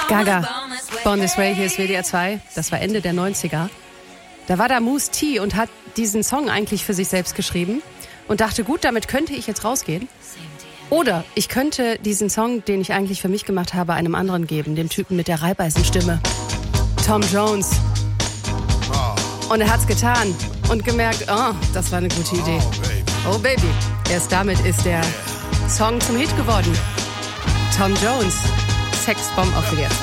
Gaga, Born This Way, hier ist WDR 2. Das war Ende der 90er. Da war da Mousse T und hat diesen Song eigentlich für sich selbst geschrieben und dachte, gut, damit könnte ich jetzt rausgehen. Oder ich könnte diesen Song, den ich eigentlich für mich gemacht habe, einem anderen geben, dem Typen mit der Reibeisenstimme, Tom Jones. Und er hat's getan und gemerkt, oh, das war eine gute Idee. Oh Baby. Erst damit ist der Song zum Hit geworden. Tom Jones, Sexbomb auf WDR 2.